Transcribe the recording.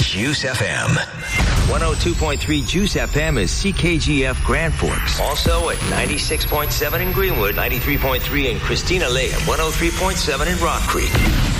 Juice FM. 102.3 Juice FM is CKGF Grand Forks. Also at 96.7 in Greenwood, 93.3 in Christina Lake, and 103.7 in Rock Creek.